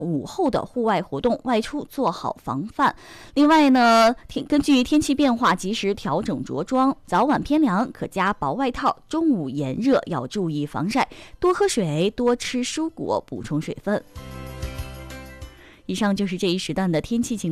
午后的户外活动外出做好防范。另外呢，根据天气变化及时调整着装，早晚偏凉可加薄外套，中午炎热要注意防晒，多喝水，多吃蔬果，补充水分。以上就是这一时段的天气情况。